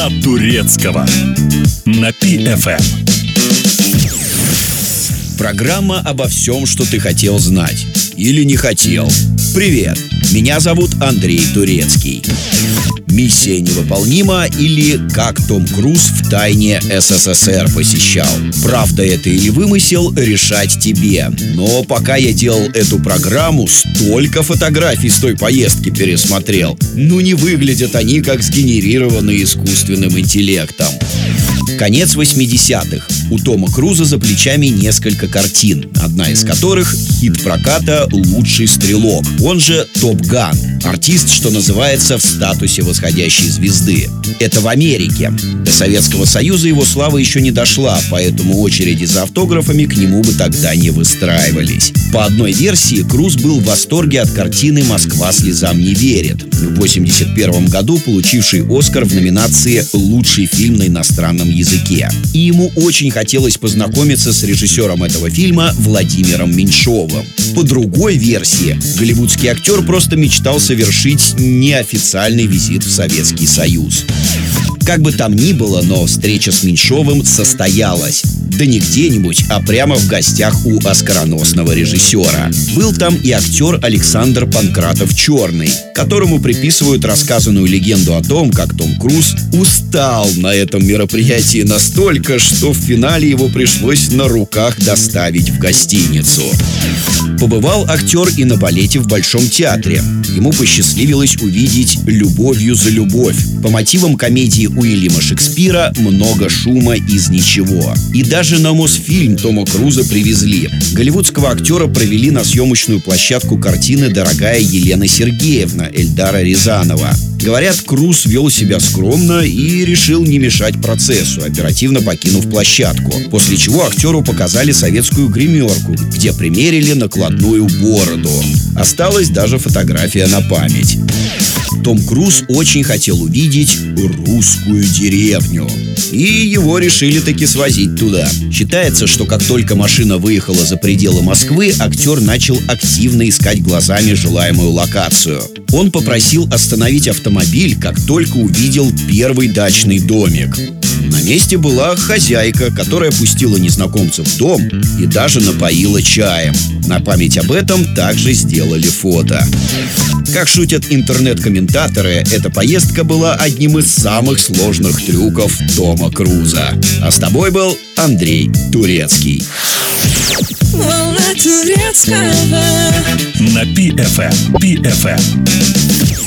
Волна турецкого на PFM. Программа обо всем, что ты хотел знать или не хотел. Привет, меня зовут Андрей Турецкий. Миссия невыполнима или как Том Круз в тайне СССР посещал. Правда это или вымысел, решать тебе. Но пока я делал эту программу, столько фотографий с той поездки пересмотрел. Ну не выглядят они как сгенерированные искусственным интеллектом. Конец 80-х. У Тома Круза за плечами несколько картин, одна из которых — хит проката «Лучший стрелок», он же Топ Ган. Артист, что называется, в статусе восходящей звезды. Это в Америке. До Советского Союза его слава еще не дошла, поэтому очереди за автографами к нему бы тогда не выстраивались. По одной версии, Круз был в восторге от картины «Москва слезам не верит», в 1981 году получивший «Оскар» в номинации «Лучший фильм на иностранном языке». И ему очень хотелось познакомиться с режиссером этого фильма Владимиром Меньшовым. По другой версии, голливудский актер просто мечтал совершить неофициальный визит в Советский Союз. Как бы там ни было, но встреча с Меньшовым состоялась. Да не где-нибудь, а прямо в гостях у оскароносного режиссера. Был там и актер Александр Панкратов-Черный, которому приписывают рассказанную легенду о том, как Том Круз устал на этом мероприятии настолько, что в финале его пришлось на руках доставить в гостиницу. Побывал актер и на балете в Большом театре. Ему посчастливилось увидеть «Любовью за любовь». По мотивам комедии Уильяма Шекспира «Много шума из ничего». И даже на Мосфильм Тома Круза привезли. Голливудского актера провели на съемочную площадку картины «Дорогая Елена Сергеевна» Эльдара Рязанова. Говорят, Круз вел себя скромно и решил не мешать процессу, оперативно покинув площадку. После чего актеру показали советскую гримерку, где примерили накладную бороду. Осталась даже фотография на память. Том Круз очень хотел увидеть русскую деревню. И его решили таки свозить туда. Считается, что как только машина выехала за пределы Москвы, актер начал активно искать глазами желаемую локацию. Он попросил остановить автомобиль, как только увидел первый дачный домик. На месте была хозяйка, которая пустила незнакомца в дом и даже напоила чаем. На память об этом также сделали фото. Как шутят интернет-комментаторы, эта поездка была одним из самых сложных трюков Тома Круза. А с тобой был Андрей Турецкий. На PFM.